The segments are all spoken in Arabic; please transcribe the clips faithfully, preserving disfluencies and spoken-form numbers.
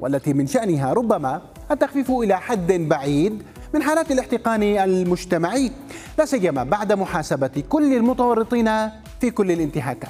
والتي من شأنها ربما التخفيف إلى حد بعيد من حالات الاحتقان المجتمعي، لا سيما بعد محاسبة كل المتورطين في كل الانتهاكات.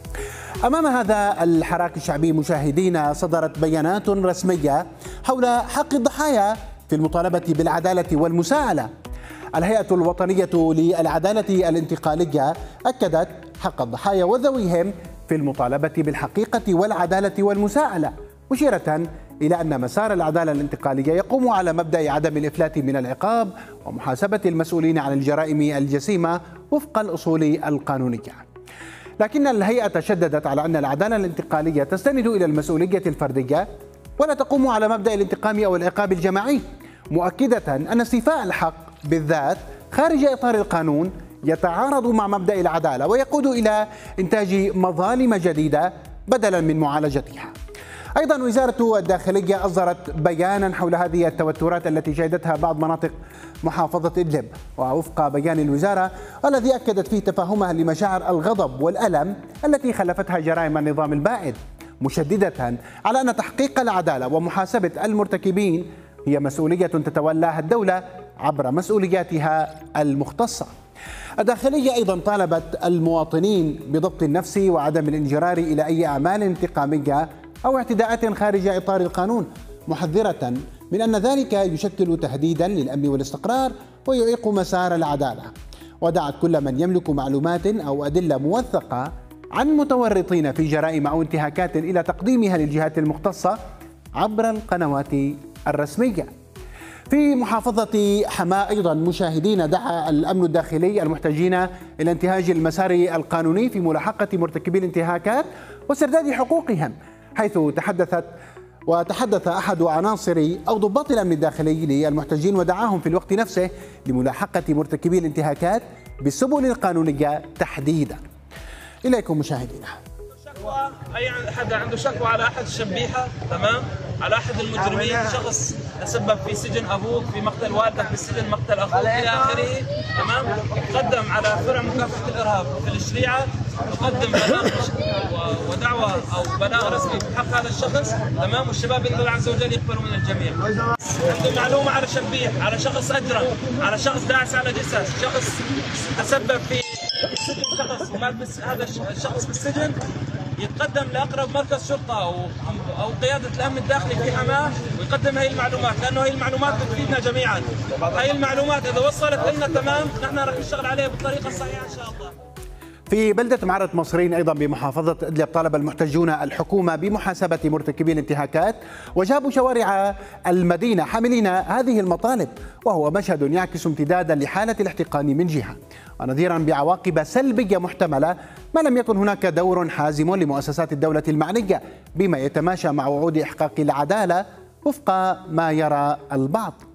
أمام هذا الحراك الشعبي مشاهدينا، صدرت بيانات رسمية حول حق الضحايا في المطالبة بالعدالة والمساءلة. الهيئة الوطنية للعدالة الانتقالية أكدت حق الضحايا وذويهم في المطالبة بالحقيقة والعدالة والمساءلة، مشيرة إلى أن مسار العدالة الانتقالية يقوم على مبدأ عدم الإفلات من العقاب ومحاسبة المسؤولين عن الجرائم الجسيمة وفق الأصول القانونية. لكن الهيئة شددت على أن العدالة الانتقالية تستند إلى المسؤولية الفردية ولا تقوم على مبدأ الانتقام أو العقاب الجماعي، مؤكدة أن استيفاء الحق بالذات خارج إطار القانون يتعارض مع مبدأ العدالة ويقود إلى إنتاج مظالم جديدة بدلا من معالجتها. أيضا وزارة الداخلية أصدرت بيانا حول هذه التوترات التي شهدتها بعض مناطق محافظة إدلب، ووفق بيان الوزارة الذي أكدت فيه تفاهمها لمشاعر الغضب والألم التي خلفتها جرائم النظام البائد، مشددة على أن تحقيق العدالة ومحاسبة المرتكبين هي مسؤولية تتولاها الدولة عبر مسؤولياتها المختصة. الداخلية أيضا طالبت المواطنين بضبط النفس وعدم الانجرار إلى أي أعمال انتقامية أو اعتداءات خارج إطار القانون، محذرة من أن ذلك يشكل تهديدا للأمن والاستقرار ويعيق مسار العدالة، ودعت كل من يملك معلومات أو أدلة موثقة عن متورطين في جرائم أو انتهاكات إلى تقديمها للجهات المختصة عبر القنوات الرسمية. في محافظة حماة أيضا مشاهدين، دعا الأمن الداخلي المحتجين إلى انتهاج المسار القانوني في ملاحقة مرتكبي الانتهاكات واسترداد حقوقهم، حيث تحدثت وتحدث أحد عناصر أو ضباط الأمن الداخلي للمحتجين ودعاهم في الوقت نفسه لملاحقة مرتكبي الانتهاكات بالسبل القانونية تحديدا. إليكم مشاهدينا. شكوى اي حد عنده شكوى على احد الشبيحه، تمام، على احد المجرمين، شخص تسبب في سجن ابوك، في مقتل والدك، في السجن مقتل اخوك الى اخره، تمام، قدم على فرع مكافحه الارهاب في الشريعه، يقدم بلاغ ودعوه او بلاغ رسمي بحق هذا الشخص، تمام، والشباب باذن الله عز وجل يقبلوا من الجميع. عنده معلومه على شبيح، على شخص اجرم، على شخص داعس على جثث، شخص تسبب في السجن، شخص ومات هذا الشخص بالسجن، يتقدم لاقرب مركز شرطه او او قياده الامن الداخلي في حماه ويقدم هي المعلومات، لانه هي المعلومات بتفيدنا جميعا. هي المعلومات اذا وصلت لنا تمام، نحن راح نشتغل عليها بالطريقه الصحيحه ان شاء الله. في بلدة معرة مصرين أيضا بمحافظة إدلب، طالب المحتجون الحكومة بمحاسبة مرتكبي الانتهاكات وجابوا شوارع المدينة حاملين هذه المطالب، وهو مشهد يعكس امتدادا لحالة الاحتقان من جهة ونظيرا بعواقب سلبية محتملة ما لم يكن هناك دور حازم لمؤسسات الدولة المعنية بما يتماشى مع وعود إحقاق العدالة وفق ما يرى البعض.